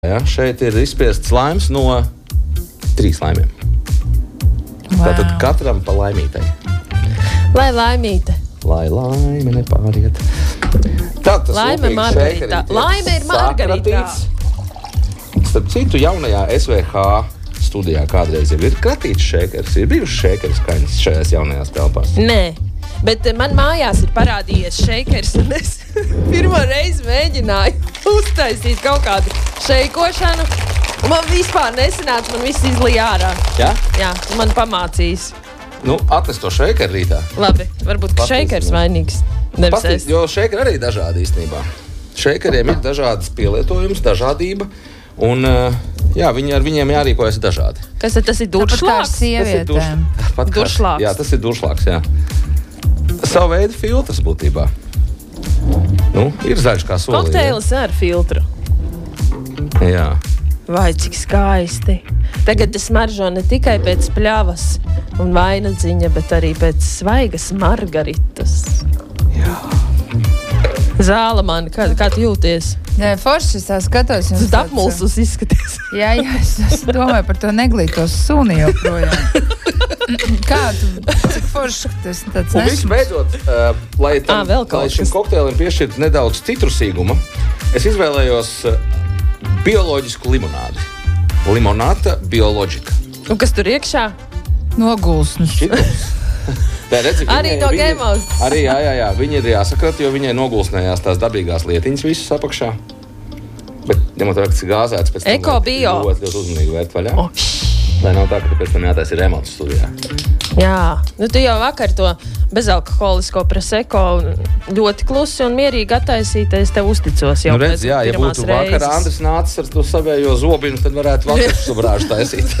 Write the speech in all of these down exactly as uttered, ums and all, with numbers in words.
Ja, šeit ir izspiests laims no trīs laimiem. Wow. Tātad katram pa laimītai. Lai laimīte. Lai laime nepāriet. Tātad laime margarita. Laime ir margarita. Starp citu, jaunajā S V H studijā kādreiz jau ir kratīts šēkers. Ir bijuši šēkers skaņas šajās jaunajās telpās? Nē. Bet man mājās ir parādījies šeikers, un es pirmo reizi mēģināju uztaisīt kaut kādu šeikošanu. Man vispār nesanāca, man viss izlīja ārā. Jā? Jā, man pamācījis. Nu, atnes to šeikeru rītā. Labi, varbūt, ka šeikers vainīgs. Patīt, jo šeikeri arī dažādi īstenībā. Šeikeriem ir dažādas pielietojums, dažādība, un jā, viņi ar viņiem jārīkojas dažādi. Kas tad tas ir duršlāks? Sievietēm. Duršlāks. Jā, tas ir duršlāks, jā. Savu veidu filtrs būtībā. Nu, ir zaļš kā solī. Kokteilis ar filtru. Jā. Vai cik skaisti. Tagad tas smaržo ne tikai pēc pļavas un vainadziņa, bet arī pēc svaigas margaritas. Jā. Zāla man, kā, kā tu jūties? Nē, forši es tā skatos. Tu apmulsus izskaties. Jā, jā, es, es domāju par to neglītos suni joprojām. Kā tu, cik forši tas tāds un visu beidzot, uh, lai, tam, à, lai šim kokteilim piešķirt nedaudz citrusīguma, es izvēlējos uh, bioloģisku limonādi. Limonāta bioloģika. Un kas tur iekšā? Nogulsnus. Tā, redzi, arī no Gēmos. Arī, jā, jā, jā. Viņi ir jāsakrat, jo viņai nogulsnējās tās dabīgās lietiņas visas apakšā. Bet, ņemot vērā, kas ir gāzēts, pēc tam Eko bio. ļoti, ļoti uzmanīgi vērt vaļā. Oh. Lai nav tā, ka pēc tam jātais ir remonts studijā. Jā, nu tu jau vakar to bezalkoholisko proseko ļoti klusi un mierīgi attaisīties, tev uzticos jau. Nu redz, jā, ja būtu reizes. Vakar Andris nācis ar to savējo zobinu, tad varētu vakar subrāžu taisīt.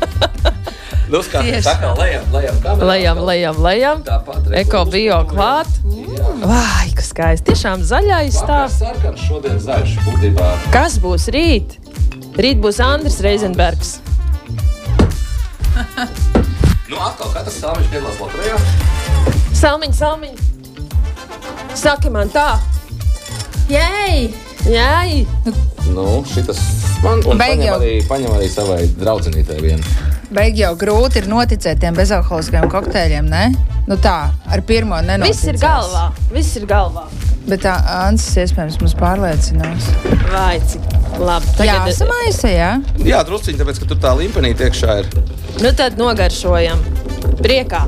Nu, skaties, saka, lejam, lejam kamerā. Lejam, lejam, lejam. Tāpat. Eko bio klāt. Vai, kas skaisti. Tiešām zaļais tā. Vakar sarkans, šodien zaļš, būtībā. Kas būs rīt? Rīt būs Andris Reizenbergs. Nu, atkal, katrs salmiņš piedalās loterijā? Salmiņ, salmiņ. Saki man tā. Jēj! Jēj! Nu, šitas man, un Beig paņem jau. arī, paņem arī savai draudzenītei vienu. Beig jau grūti ir noticēt tiem bezalkoholiskajiem kokteļiem, ne? Nu tā, ar pirmo nenoticēs. Viss ir galvā. Viss ir galvā. Bet tā Ansis iespējams mums pārliecinās. Vai, cik labi. Jā, samaisa, jā? Jā, drusciņi, tāpēc, ka tur tā limpenīte iekšā ir. Nu tad nogaršojam. Priekā.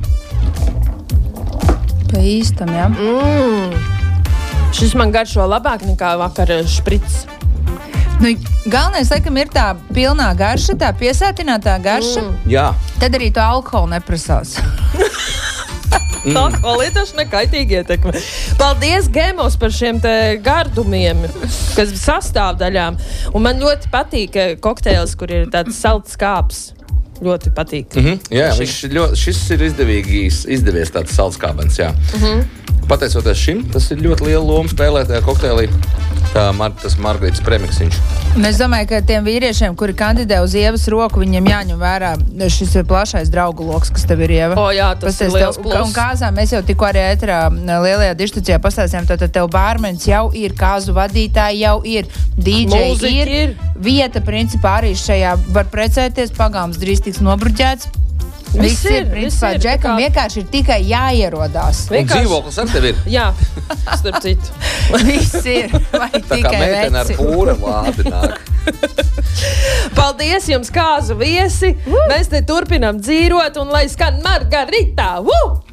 Pa īstam, jā? Mmm. Šis man garšo labāk nekā vakar šprits. Nu, galvenais, laikam, ir tā pilnā garša, tā piesātinātā garša. Mm. Jā. Tad arī to alkoholu neprasās. Mm. Tā kvalitāte nekaitīga ietekme. Paldies, Gēmos, par šiem te gardumiem, kas sastāvdaļām. Un man ļoti patīk kokteils, kur ir tāds salds skāps. Ļoti patīk. Mm-hmm. Jā, viņš ļoti, šis ir izdevīgīs, izdevies tāds salds kābens, jā. Mm-hmm. Pateicoties šim, tas ir ļoti liela loma spēlētajā kokteilī. Tā, mar, tas Margaritas premiksiņš. Un es domāju, ka tiem vīriešiem, kuri kandidē uz Ievas roku, viņiem jāņem vērā šis plašais draugu loks, kas tev ir, Ieva. O jā, tas Pasties ir liels tev, plus. Un kāzā mēs jau tikko arī ēterā lielajā dištacijā pastāstījām, tad tev bārmenis jau ir, kāzu vadītāji jau ir, D J Mūziķi ir, ir. Vieta, principā, arī šajā var precēties, pagāms drīz tiks nobruģēts. Viss ir, ir principā, viss ir, Džekam kā... vienkārši ir tikai jāierodās. Un dzīvoklis ar tevi ir. Jā, starp citu. Viss ir, vai Tā kā tikai meitene ar veci. pūra labi nāk. Paldies jums, kāzu viesi. Mēs te turpinam dzīvot un lai skan Margarita. Uh!